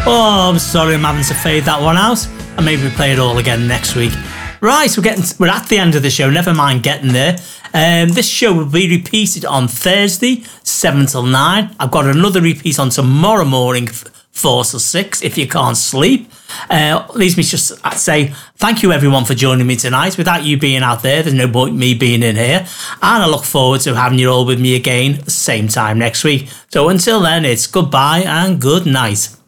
Oh, I'm sorry, I'm having to fade that one out. And maybe we play it all again next week. Right, we're at the end of the show. Never mind getting there. This show will be repeated on Thursday, 7 till 9. I've got another repeat on tomorrow morning, 4 till 6, if you can't sleep. Leaves me just to say thank you everyone for joining me tonight. Without you being out there, there's no point me being in here. And I look forward to having you all with me again the same time next week. So until then, it's goodbye and good night.